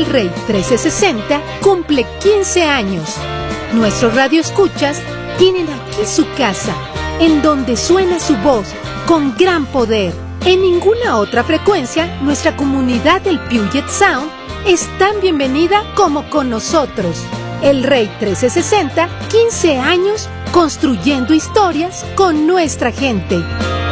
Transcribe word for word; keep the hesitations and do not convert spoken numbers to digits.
El Rey trescientos sesenta cumple quince años. Nuestros radioescuchas tienen aquí su casa, en donde suena su voz con gran poder. En ninguna otra frecuencia, nuestra comunidad del Puget Sound es tan bienvenida como con nosotros. El Rey trescientos sesenta, quince años construyendo historias con nuestra gente.